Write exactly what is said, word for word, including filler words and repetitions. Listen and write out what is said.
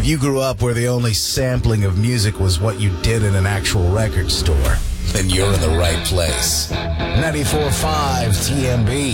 If you grew up where the only sampling of music was what you did in an actual record store, then you're in the right place. ninety-four point five T M B.